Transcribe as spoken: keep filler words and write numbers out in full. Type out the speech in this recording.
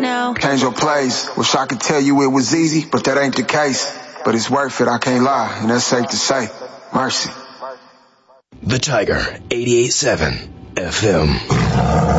now. Change your plays. Wish I could tell you it was easy, but that ain't the case. But it's worth it, I can't lie, and that's safe to say. Mercy. The Tiger, eighty-eight point seven F M.